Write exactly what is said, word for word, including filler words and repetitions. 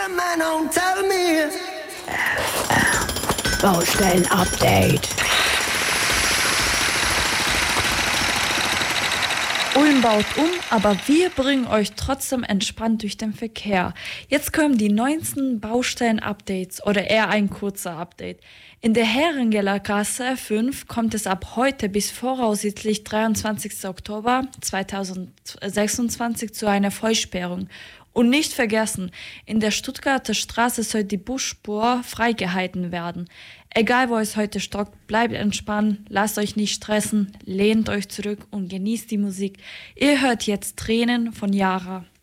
man don't tell me. Baustellen-Update. Ulm baut um, aber wir bringen euch trotzdem entspannt durch den Verkehr. Jetzt kommen die neunsten Baustellen-Updates oder eher ein kurzer Update. In der Heringeler Gasse fünf kommt es ab heute bis voraussichtlich dreiundzwanzigsten Oktober zweitausendsechsundzwanzig zu einer Vollsperrung. Und nicht vergessen, in der Stuttgarter Straße soll die Busspur freigehalten werden. Egal wo es heute stockt, bleibt entspannt, lasst euch nicht stressen, lehnt euch zurück und genießt die Musik. Ihr hört jetzt Tränen von Yara.